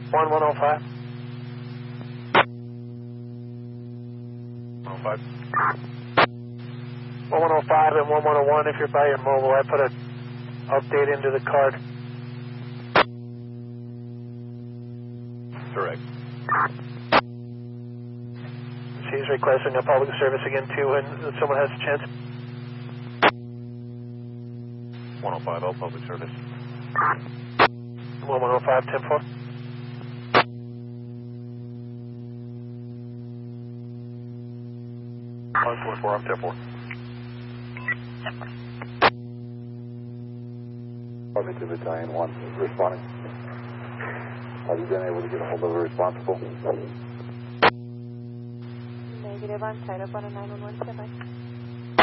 1105. 105. 1105 and 1101 if you're by your mobile. I put an update into the card. Correct. She's requesting a public service again too when someone has a chance. 1050 public service. 1105, 10-4. I'm 10-4. Farmington Battalion 1 responding. Have you been able to get a hold of a responsible? Negative, I'm tied up on a 911 standby.